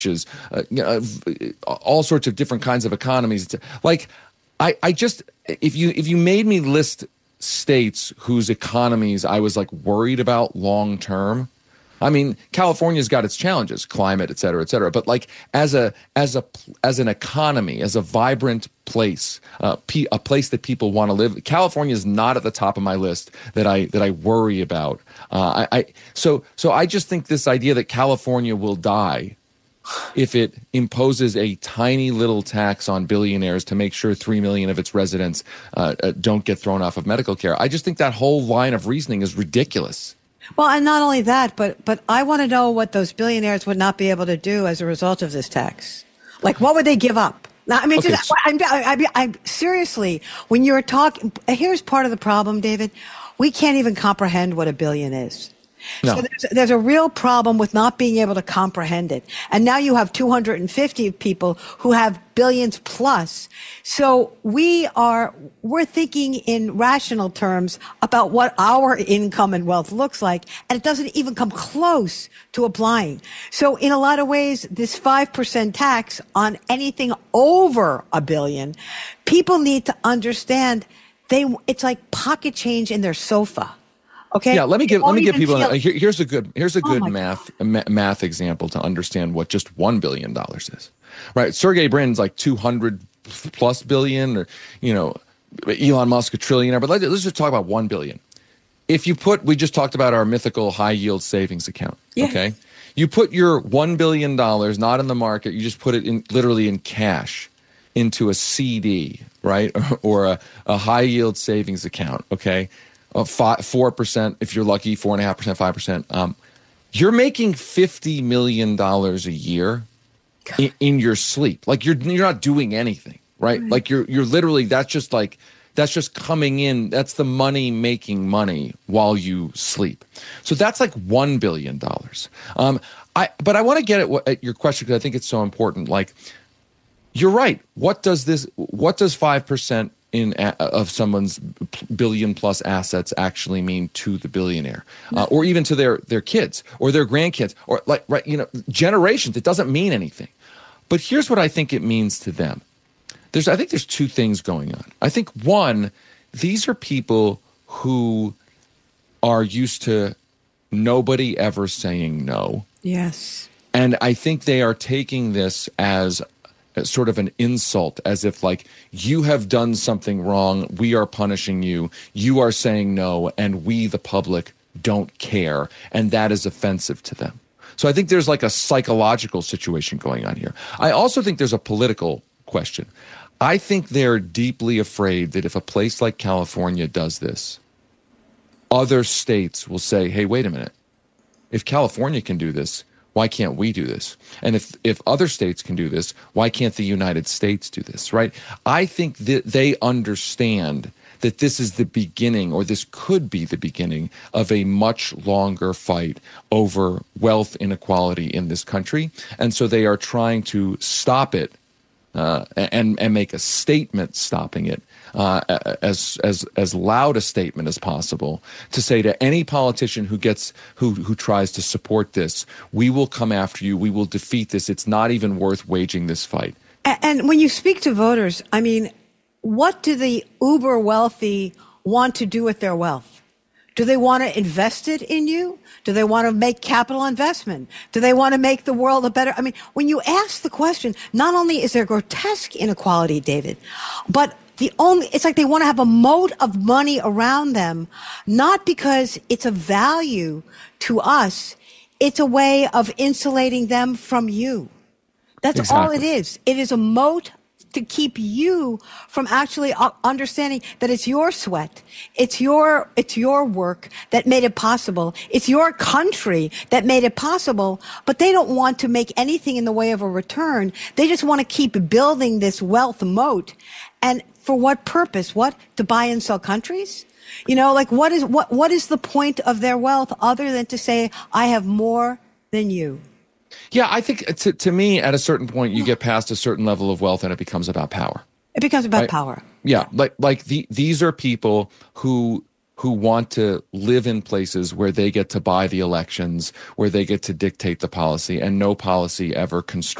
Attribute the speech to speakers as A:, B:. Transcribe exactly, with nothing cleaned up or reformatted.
A: uh, you know, all sorts of different kinds of economies. Like, I, I just, if you if you made me list states whose economies I was like worried about long term, I mean, California's got its challenges, climate, et cetera, et cetera. But like as a as a as an economy, as a vibrant place, uh, pe- a place that people want to live, California is not at the top of my list that I that I worry about. Uh, I, I so so I just think this idea that California will die if it imposes a tiny little tax on billionaires to make sure three million of its residents uh, uh, don't get thrown off of medical care. I just think that whole line of reasoning is ridiculous.
B: Well, and not only that, but but I want to know what those billionaires would not be able to do as a result of this tax. Like, what would they give up? Now, I mean, okay, just, so- I'm, I'm, I'm seriously, when you're talking, here's part of the problem, David. We can't even comprehend what a billion is. No. So there's, there's a real problem with not being able to comprehend it. And now you have two hundred fifty people who have billions plus. So we are, we're thinking in rational terms about what our income and wealth looks like. And it doesn't even come close to applying. So in a lot of ways, this five percent tax on anything over a billion, people need to understand they, it's like pocket change in their sofa. Okay.
A: Yeah, let me give let me give people feel- here, here's a good here's a good
B: oh
A: math ma- math example to understand what just one billion dollars is. Right, Sergey Brin's like two hundred plus billion, or you know, Elon Musk a trillionaire. But let's, let's just talk about one billion. If you put, we just talked about our mythical high yield savings account. Yes. Okay, you put your one billion dollars not in the market, you just put it in literally in cash into a C D, right, or, or a, a high yield savings account. Okay. Uh, five, four percent if you're lucky, four and a half percent, five percent. Um, you're making fifty million dollars a year in, in your sleep. Like you're you're not doing anything, right? right? Like you're you're literally that's just like that's just coming in. That's the money making money while you sleep. So that's like one billion dollars. Um, I but I want to get at, at your question because I think it's so important. Like you're right. What does this? What does five percent in of someone's billion plus assets actually mean to the billionaire, uh, or even to their their kids or their grandkids, or like right, you know, generations? It doesn't mean anything. But here's what I think it means to them. There's, I think, there's two things going on. I think one, these are people who are used to nobody ever saying no.
B: Yes,
A: and I think they are taking this as sort of an insult, as if like, you have done something wrong, we are punishing you, you are saying no, and we, the public, don't care, and that is offensive to them. So I think there's like a psychological situation going on here. I also think there's a political question. I think they're deeply afraid that if a place like California does this, other states will say, hey, wait a minute, if California can do this, why can't we do this? And if, if other states can do this, why can't the United States do this, right? I think that they understand that this is the beginning, or this could be the beginning, of a much longer fight over wealth inequality in this country. And so they are trying to stop it uh, and, and make a statement stopping it, uh, as as as loud a statement as possible, to say to any politician who gets who who tries to support this, we will come after you, we will defeat this. It's not even worth waging this fight.
B: And when you speak to voters, I mean, what do the uber wealthy want to do with their wealth? Do they want to invest it in you? Do they want to make capital investment? Do they want to make the world a better? I mean, when you ask the question, not only is there grotesque inequality, David, but the only, it's like they want to have a moat of money around them, not because it's a value to us. It's a way of insulating them from you. That's exactly all it is. It is a moat to keep you from actually understanding that it's your sweat, it's your it's your work that made it possible, it's your country that made it possible. But they don't want to make anything in the way of a return. They just want to keep building this wealth moat. And for what purpose? What? To buy and sell countries? You know, like what is what what is the point of their wealth other than to say, I have more than you?
A: Yeah, I think to, to me, at a certain point, you get past a certain level of wealth and it becomes about power.
B: It becomes about
A: right?
B: power.
A: Yeah, like like the, these are people who who want to live in places where they get to buy the elections, where they get to dictate the policy, and no policy ever constrains